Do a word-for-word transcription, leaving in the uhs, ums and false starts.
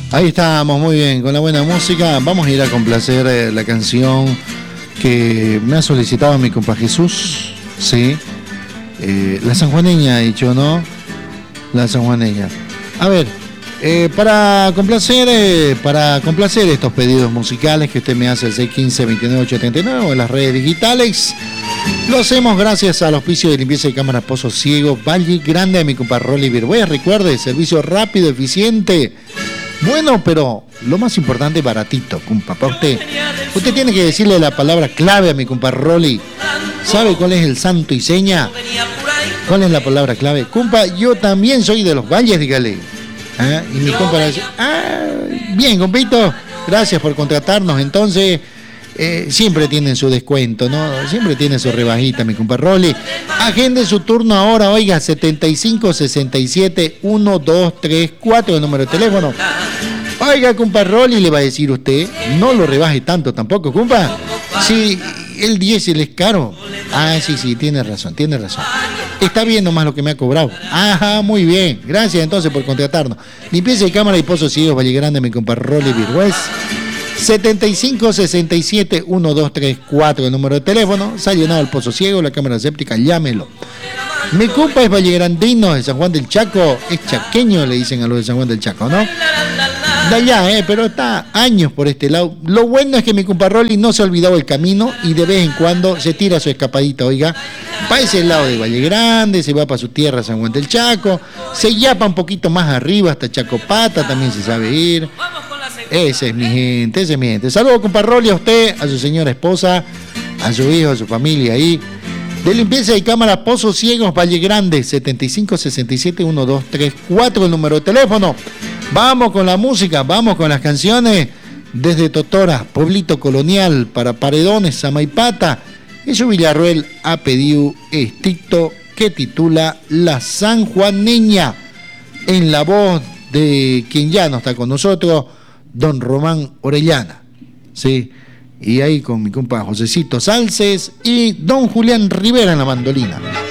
Ahí estamos, muy bien, con la buena música. Vamos a ir a complacer eh, la canción que me ha solicitado mi compa Jesús, ¿sí? Eh, la sanjuaneña, ha dicho, ¿no? La sanjuaneña. A ver, eh, para complacer eh, para complacer estos pedidos musicales que usted me hace al seis uno cinco, dos nueve ocho siete nueve o en las redes digitales, lo hacemos gracias al auspicio de limpieza de cámaras Pozo Ciego, Valle Grande, de mi compa Rolly Virgüez. Recuerde, servicio rápido, eficiente. Bueno, pero lo más importante, baratito, compa. Para usted, usted tiene que decirle la palabra clave a mi compa Rolly. ¿Sabe cuál es el santo y seña? ¿Cuál es la palabra clave? Compa, yo también soy de los valles, dígale. ¿Ah? Y mi compa le dice, ah, bien, compito, gracias por contratarnos. Entonces, eh, siempre tienen su descuento, ¿no? Siempre tienen su rebajita, mi compa Rolly. Agende su turno ahora, oiga, setenta y cinco sesenta y siete diecinueve treinta y cuatro, el número de teléfono. Oiga, compa Rolly, le va a decir usted, no lo rebaje tanto tampoco, compa. Sí, el diésel es caro. Ah, sí, sí, tiene razón, tiene razón. Está bien nomás lo que me ha cobrado. Ajá, muy bien. Gracias entonces por contratarnos. Limpieza de cámara y Pozos Ciegos, Valle Grande, mi compa Rolly Virgüez. setenta y cinco sesenta y siete diecinueve treinta y cuatro, el número de teléfono. Se ha llenado el Pozo Ciego, la cámara séptica, llámelo. Mi compa es vallegrandino de San Juan del Chaco. Es chaqueño, le dicen a los de San Juan del Chaco, ¿no? De allá, eh, pero está años por este lado. Lo bueno es que mi compa Rolly no se ha olvidado el camino y de vez en cuando se tira su escapadita, oiga. Para ese lado de Valle Grande, se va para su tierra, San Juan del Chaco. Se yapa un poquito más arriba hasta Chacopata, también se sabe ir. Esa es mi gente, esa es mi gente. Saludos, compa Rolly, a usted, a su señora esposa, a su hijo, a su familia ahí. De limpieza de cámara Pozos Ciegos, Valle Grande, setenta y cinco sesenta y siete diecinueve treinta y cuatro, el número de teléfono. Vamos con la música, vamos con las canciones. Desde Totora, Pueblito Colonial, para Paredones, Samaipata. Eso Villarruel ha pedido estricto que titula La Sanjuaneña, en la voz de quien ya no está con nosotros, don Román Orellana, ¿sí? Y ahí con mi compa Josecito Salces y don Julián Rivera en la mandolina.